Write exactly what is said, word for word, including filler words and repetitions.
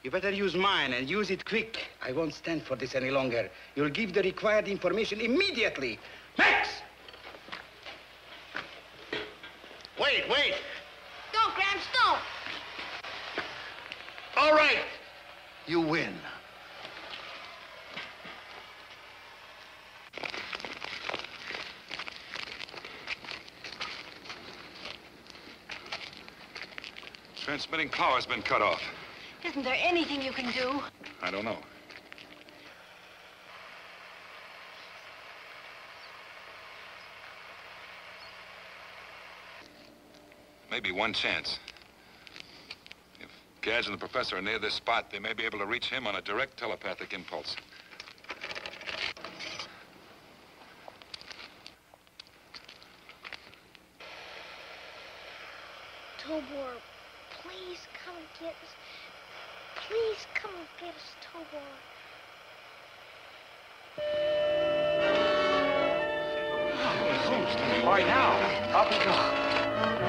You better use mine and use it quick. I won't stand for this any longer. You'll give the required information immediately. Max! Wait, wait. Don't, Gramps, don't. All right. You win. Transmitting power's been cut off. Isn't there anything you can do? I don't know. Maybe one chance. If Gadge and the professor are near this spot, they may be able to reach him on a direct telepathic impulse. Tobor, please come and get us. Please come and get us, Tobor. All right, now, up we go.